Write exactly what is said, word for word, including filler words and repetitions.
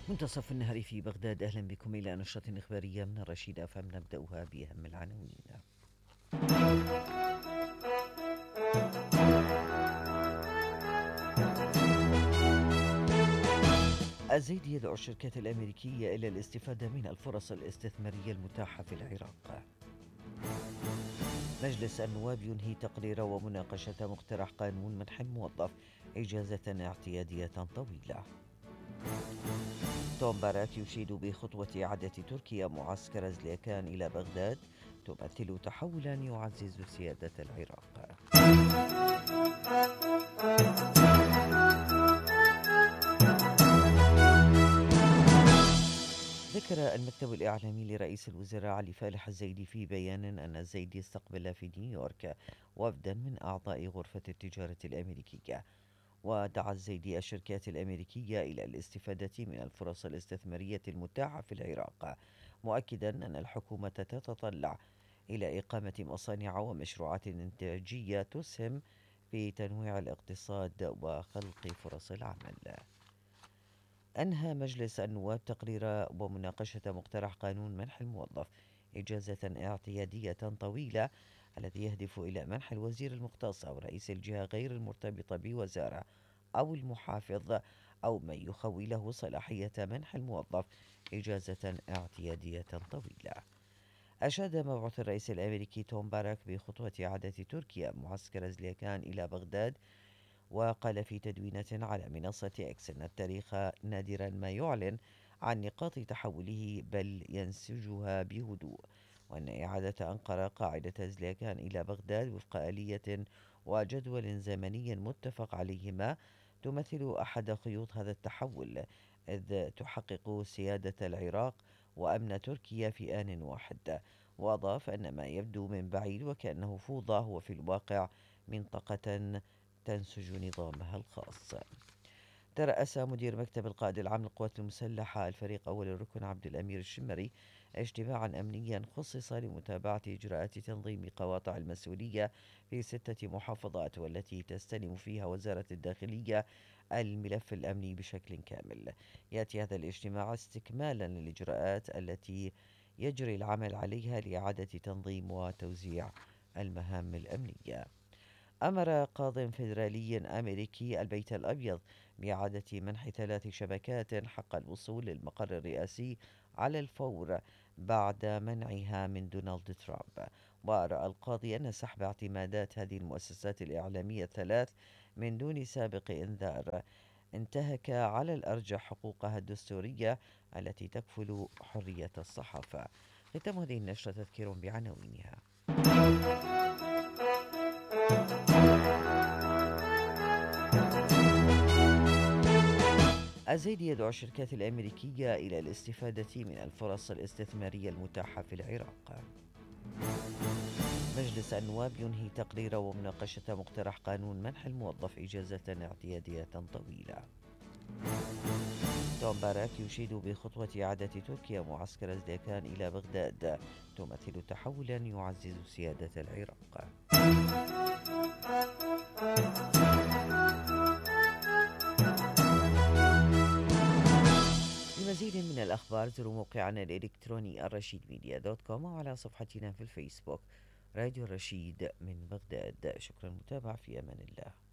منتصف النهار في بغداد. أهلا بكم إلى نشرة إخبارية من الرشيد أف أم. نبدأها بأهم العناوين. الزيد يدعو الشركات الأمريكية إلى الاستفادة من الفرص الاستثمارية المتاحة في العراق. مجلس النواب ينهي تقرير ومناقشة مقترح قانون منح الموظف إجازة اعتيادية طويلة. توم باراك يشيد بخطوة إعادة تركيا معسكر زليكان إلى بغداد تمثل تحولا يعزز سيادة العراق. ذكر المكتب الإعلامي لرئيس الوزراء علي فالح الزيدي في بيان أن الزيدي استقبل في نيويورك وفدا من أعضاء غرفة التجارة الأمريكية. ودعا الزيدي الشركات الأمريكية إلى الاستفادة من الفرص الاستثمارية المتاحة في العراق، مؤكدا أن الحكومة تتطلع إلى إقامة مصانع ومشروعات إنتاجية تسهم في تنويع الاقتصاد وخلق فرص العمل. أنهى مجلس النواب تقرير ومناقشة مقترح قانون منح الموظف إجازة اعتيادية طويلة الذي يهدف إلى منح الوزير المختص أو رئيس الجهة غير المرتبطة بوزارة أو المحافظ أو من يخوله صلاحية منح الموظف إجازة اعتيادية طويلة. أشاد مبعوث الرئيس الأمريكي توم باراك بخطوة إعادة تركيا معسكر زليكان إلى بغداد، وقال في تدوينة على منصة إكس أن التاريخ نادرا ما يعلن عن نقاط تحوله بل ينسجها بهدوء، وأن إعادة أنقرة قاعدة زليكان إلى بغداد وفق آلية وجدول زمني متفق عليهما تمثل أحد خيوط هذا التحول، إذ تحقق سيادة العراق وأمن تركيا في آن واحد. وأضاف أن ما يبدو من بعيد وكأنه فوضى هو في الواقع منطقة تنسج نظامها الخاص. ترأس مدير مكتب القائد العام للقوات المسلحة الفريق أول الركن عبد الأمير الشمري اجتماعا أمنيا خصص لمتابعة إجراءات تنظيم قواطع المسؤولية في ستة محافظات، والتي تستلم فيها وزارة الداخلية الملف الأمني بشكل كامل. يأتي هذا الاجتماع استكمالا للإجراءات التي يجري العمل عليها لإعادة تنظيم وتوزيع المهام الأمنية. أمر قاض فيدرالي أمريكي البيت الأبيض بإعادة منح ثلاث شبكات حق الوصول للمقر الرئاسي على الفور بعد منعها من دونالد ترامب. ورأى القاضي أن سحب اعتمادات هذه المؤسسات الإعلامية الثلاث من دون سابق إنذار انتهك على الأرجح حقوقها الدستورية التي تكفل حرية الصحافة. ختام هذه النشرة تذكير بعناوينها. الزيدي يدعو الشركات الأمريكية إلى الاستفادة من الفرص الاستثمارية المتاحة في العراق. مجلس النواب ينهي تقرير ومناقشة مقترح قانون منح الموظف إجازة اعتيادية طويلة. توم باراك يشيد بخطوة إعادة تركيا معسكر زليكان إلى بغداد تمثل تحولا يعزز سيادة العراق. لمزيد من الأخبار زوروا موقعنا الإلكتروني الرشيد ميديا دوت كوم، وعلى صفحتنا في الفيسبوك راديو الرشيد من بغداد. شكرا للمتابعة، في أمان الله.